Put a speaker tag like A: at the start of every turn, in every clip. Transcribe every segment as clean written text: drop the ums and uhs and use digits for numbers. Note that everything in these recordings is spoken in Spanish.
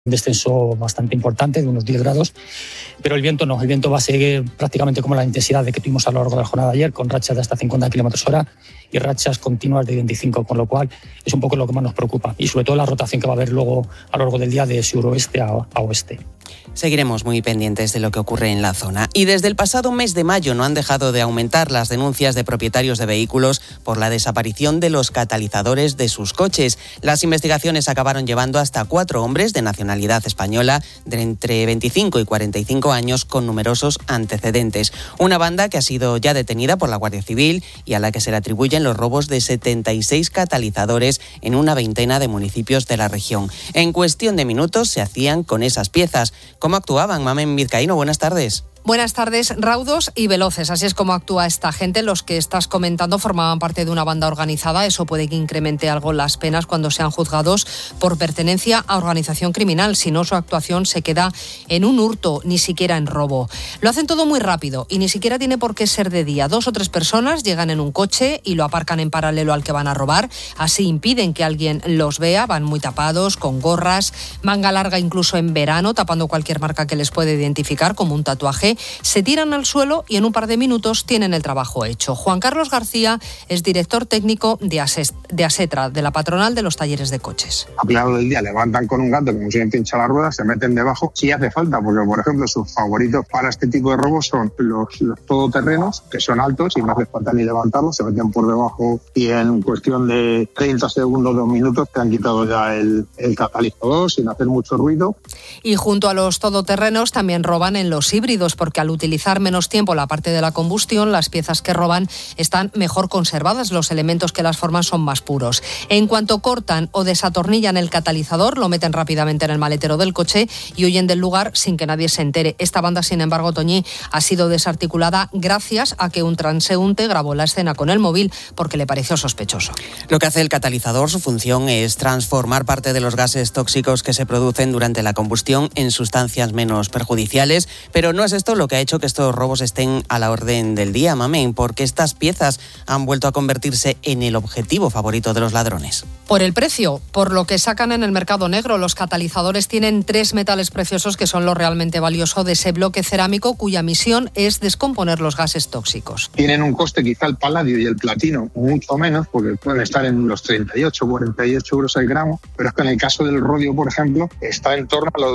A: descenso bastante importante de unos 10 grados, pero el viento no, el viento va a seguir prácticamente como la intensidad de que tuvimos a lo largo de la jornada de ayer, con rachas de hasta 50 km/h y rachas continuas de 25, con lo cual es un poco lo que más nos preocupa, y sobre todo la rotación que va a haber luego a lo largo del día de suroeste a oeste.
B: Seguiremos muy pendientes de lo que ocurre en la zona. Y desde el pasado mes de mayo no han dejado de aumentar las denuncias de propietarios de vehículos por la desaparición de los catalizadores de sus coches. Las investigaciones acabaron llevando hasta 4 hombres de nacionalidad española de entre 25 y 45 años con numerosos antecedentes. Una banda que ha sido ya detenida por la Guardia Civil y a la que se le atribuyen los robos de 76 catalizadores en una veintena de municipios de la región. En cuestión de minutos se hacían con esas piezas. ¿Cómo actuaban? Mamen Vizcaíno, buenas tardes.
C: Buenas tardes, raudos y veloces. Así es como actúa esta gente. Los que estás comentando formaban parte de una banda organizada. Eso puede que incremente algo las penas cuando sean juzgados por pertenencia a organización criminal. Si no, su actuación se queda en un hurto, ni siquiera en robo. Lo hacen todo muy rápido y ni siquiera tiene por qué ser de día. 2 o 3 personas llegan en un coche y lo aparcan en paralelo al que van a robar. Así impiden que alguien los vea. Van muy tapados, con gorras, manga larga incluso en verano, tapando cualquier marca que les puede identificar, como un tatuaje. Se tiran al suelo y en un par de minutos tienen el trabajo hecho. Juan Carlos García es director técnico de Asetra, de la patronal de los talleres de coches.
D: A pleno del día levantan con un gato, como si alguien pincha la rueda, se meten debajo si hace falta, porque por ejemplo sus favoritos para este tipo de robos son los todoterrenos, que son altos y no hace falta ni levantarlos, se meten por debajo y en cuestión de 30 segundos, 2 minutos te han quitado ya el catalizador sin hacer mucho ruido.
C: Y junto a los todoterrenos también roban en los híbridos, porque al utilizar menos tiempo la parte de la combustión, las piezas que roban están mejor conservadas, los elementos que las forman son más puros. En cuanto cortan o desatornillan el catalizador, lo meten rápidamente en el maletero del coche y huyen del lugar sin que nadie se entere. Esta banda, sin embargo, Toñi, ha sido desarticulada gracias a que un transeúnte grabó la escena con el móvil porque le pareció sospechoso.
B: Lo que hace el catalizador, su función es transformar parte de los gases tóxicos que se producen durante la combustión en sustancias menos perjudiciales, pero no es esto lo que ha hecho que estos robos estén a la orden del día, Mamen, porque estas piezas han vuelto a convertirse en el objetivo favorito de los ladrones.
C: Por el precio, por lo que sacan en el mercado negro. Los catalizadores tienen 3 metales preciosos que son lo realmente valioso de ese bloque cerámico, cuya misión es descomponer los gases tóxicos.
D: Tienen un coste quizá el paladio y el platino mucho menos, porque pueden estar en los 38, 48 euros el gramo, pero es que en el caso del rodio, por ejemplo, está en torno a los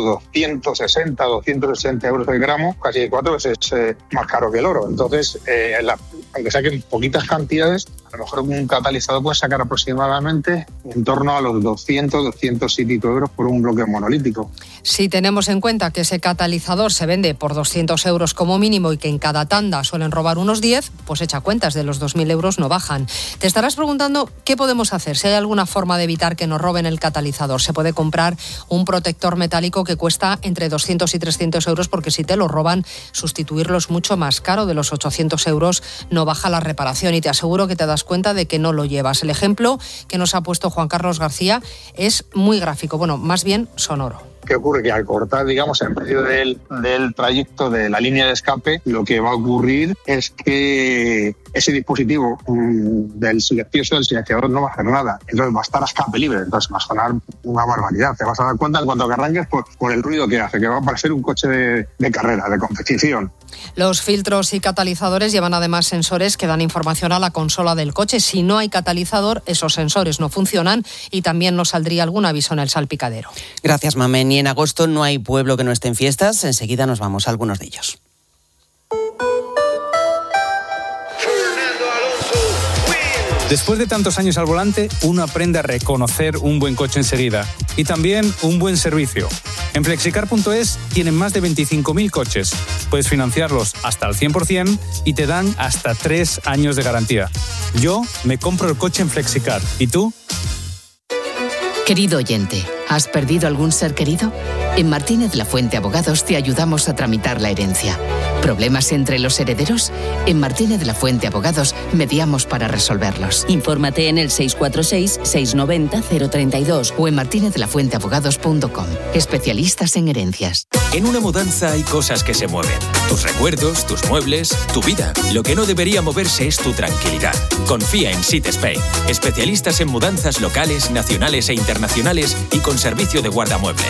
D: 260, 260 euros el gramo, casi 4 veces más caro que el oro. Entonces, aunque saquen poquitas cantidades, a lo mejor un catalizador puede sacar aproximadamente en torno a los 200 y pico euros por un bloque monolítico.
C: Si tenemos en cuenta que ese catalizador se vende por 200 euros como mínimo y que en cada tanda suelen robar unos 10, pues echa cuentas, de los 2.000 euros no bajan. Te estarás preguntando qué podemos hacer, si hay alguna forma de evitar que nos roben el catalizador. Se puede comprar un protector metálico que cuesta entre 200 y 300 euros, porque si te lo roban, sustituirlo es mucho más caro. De los 800 euros no baja la reparación y te aseguro que te das cuenta de que no lo llevas. El ejemplo que nos ha puesto Juan Carlos García es muy gráfico, bueno, más bien sonoro.
D: ¿Qué ocurre? Que al cortar, digamos, en medio del trayecto de la línea de escape, lo que va a ocurrir es que ese dispositivo del silenciador no va a hacer nada. Entonces va a estar a escape libre, entonces va a sonar una barbaridad. Te vas a dar cuenta en cuanto que arranques por el ruido que hace, que va a parecer un coche de carrera, de competición.
C: Los filtros y catalizadores llevan además sensores que dan información a la consola del coche. Si no hay catalizador, esos sensores no funcionan y también nos saldría algún aviso en el salpicadero.
B: Gracias, Mamen. Y en agosto no hay pueblo que no esté en fiestas. Enseguida nos vamos a algunos de ellos.
E: Después de tantos años al volante, uno aprende a reconocer un buen coche enseguida y también un buen servicio. En Flexicar.es tienen más de 25.000 coches. Puedes financiarlos hasta al 100% y te dan hasta 3 años de garantía. Yo me compro el coche en Flexicar. ¿Y tú?
F: Querido oyente, ¿has perdido algún ser querido? En Martínez La Fuente Abogados te ayudamos a tramitar la herencia. ¿Problemas entre los herederos? En Martínez La Fuente Abogados mediamos para resolverlos.
G: Infórmate en el 646-690-032
F: o en martinezlafuenteabogados.com. Especialistas en herencias.
H: En una mudanza hay cosas que se mueven. Tus recuerdos, tus muebles, tu vida. Lo que no debería moverse es tu tranquilidad. Confía en Sit Spain. Especialistas en mudanzas locales, nacionales e internacionales y con servicio de guardamuebles.